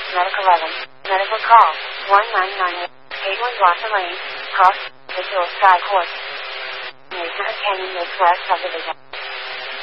Medic 11. Medical call. 1998. 81 Blossom Lane. Cross. Visual Sky Court. Mesa Canyon Northwest Subdivision.